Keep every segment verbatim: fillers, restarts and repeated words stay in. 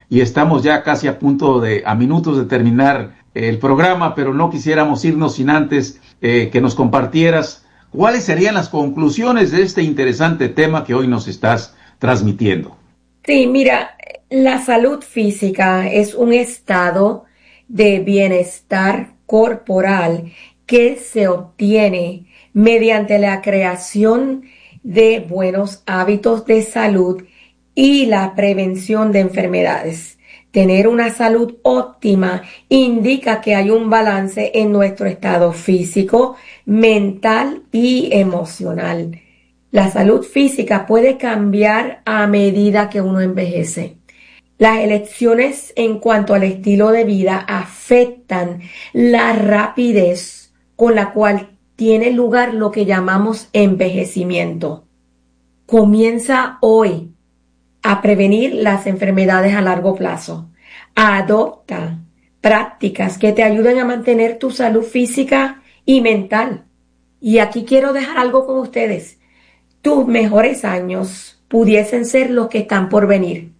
y estamos ya casi a punto de, a minutos de terminar el programa, pero no quisiéramos irnos sin antes eh, que nos compartieras cuáles serían las conclusiones de este interesante tema que hoy nos estás transmitiendo. Sí, mira, la salud física es un estado de bienestar corporal que se obtiene mediante la creación de buenos hábitos de salud y la prevención de enfermedades. Tener una salud óptima indica que hay un balance en nuestro estado físico, mental y emocional. La salud física puede cambiar a medida que uno envejece. Las elecciones en cuanto al estilo de vida afectan la rapidez con la cual tiene lugar lo que llamamos envejecimiento. Comienza hoy a prevenir las enfermedades a largo plazo. Adopta prácticas que te ayuden a mantener tu salud física y mental. Y aquí quiero dejar algo con ustedes. Tus mejores años pudiesen ser los que están por venir.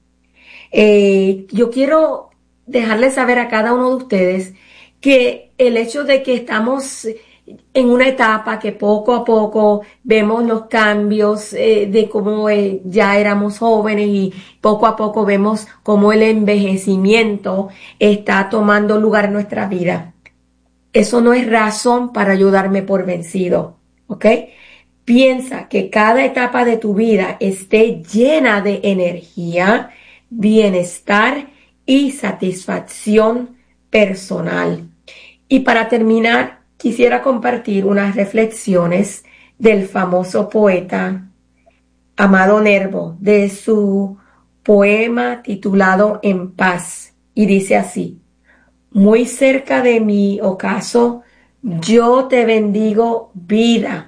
Eh, yo quiero dejarles saber a cada uno de ustedes que el hecho de que estamos en una etapa que poco a poco vemos los cambios eh, de cómo eh, ya éramos jóvenes y poco a poco vemos cómo el envejecimiento está tomando lugar en nuestra vida. Eso no es razón para yo darme por vencido, ¿ok? Piensa que cada etapa de tu vida esté llena de energía, bienestar y satisfacción personal. Y para terminar, quisiera compartir unas reflexiones del famoso poeta Amado Nervo, de su poema titulado En paz, y dice así: muy cerca de mi ocaso, yo te bendigo vida.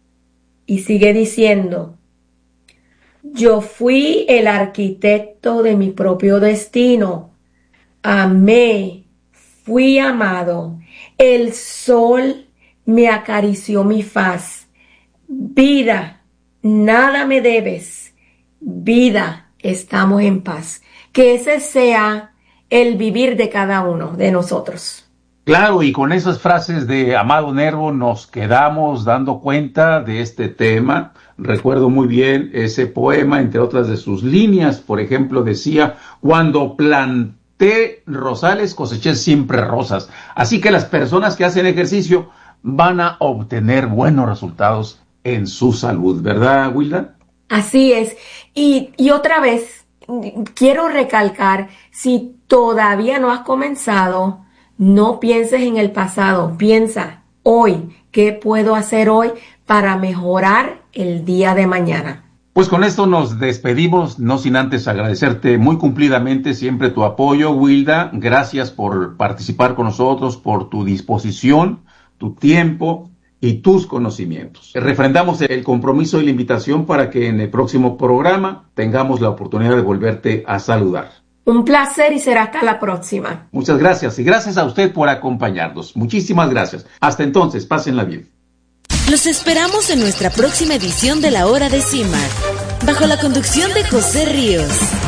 Y sigue diciendo: yo fui el arquitecto de mi propio destino, amé, fui amado, el sol me acarició mi faz. Vida, nada me debes, vida, estamos en paz. Que ese sea el vivir de cada uno de nosotros. Claro, y con esas frases de Amado Nervo nos quedamos dando cuenta de este tema. Recuerdo muy bien ese poema, entre otras de sus líneas. Por ejemplo, decía: cuando planté rosales, coseché siempre rosas. Así que las personas que hacen ejercicio van a obtener buenos resultados en su salud, ¿verdad, Wilda? Así es. Y, y otra vez, quiero recalcar, si todavía no has comenzado, no pienses en el pasado, piensa hoy, ¿qué puedo hacer hoy para mejorar el día de mañana? Pues con esto nos despedimos, no sin antes agradecerte muy cumplidamente siempre tu apoyo, Wilda. Gracias por participar con nosotros, por tu disposición, tu tiempo y tus conocimientos. Refrendamos el compromiso y la invitación para que en el próximo programa tengamos la oportunidad de volverte a saludar. Un placer y será hasta la próxima. Muchas gracias y gracias a usted por acompañarnos. Muchísimas gracias. Hasta entonces, pásenla bien. Los esperamos en nuestra próxima edición de La Hora de CIMAC, bajo la conducción de José Ríos.